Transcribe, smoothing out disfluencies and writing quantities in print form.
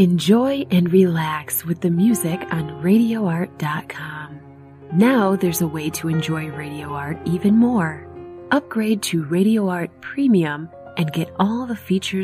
Enjoy and relax with the music on RadioArt.com. Now there's a way to enjoy Radio Art even more. Upgrade to Radio Art Premium and get all the features